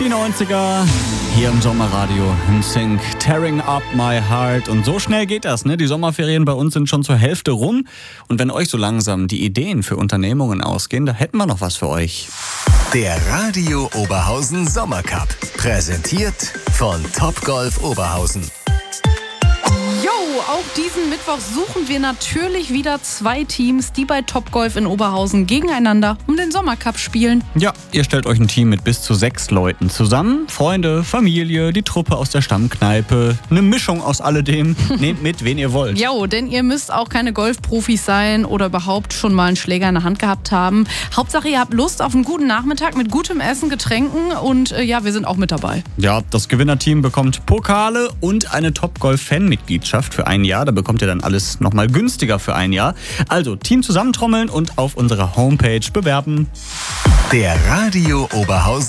Die 90er hier im Sommerradio im Sync, Tearing Up My Heart. Und so schnell geht das, ne? Die Sommerferien bei uns sind schon zur Hälfte rum. Und wenn euch so langsam die Ideen für Unternehmungen ausgehen, da hätten wir noch was für euch. Der Radio Oberhausen Sommercup, präsentiert von Topgolf Oberhausen. Auch diesen Mittwoch suchen wir natürlich wieder 2 Teams, die bei Topgolf in Oberhausen gegeneinander um den Sommercup spielen. Ja, ihr stellt euch ein Team mit bis zu 6 Leuten zusammen. Freunde, Familie, die Truppe aus der Stammkneipe, eine Mischung aus alledem. Nehmt mit, wen ihr wollt. Jo, denn ihr müsst auch keine Golfprofis sein oder überhaupt schon mal einen Schläger in der Hand gehabt haben. Hauptsache, ihr habt Lust auf einen guten Nachmittag mit gutem Essen, Getränken und ja, wir sind auch mit dabei. Ja, das Gewinnerteam bekommt Pokale und eine Topgolf-Fan-Mitgliedschaft für ein Jahr. Da bekommt ihr dann alles nochmal günstiger für ein Jahr. Also Team zusammentrommeln und auf unserer Homepage bewerben. Der Radio Oberhausen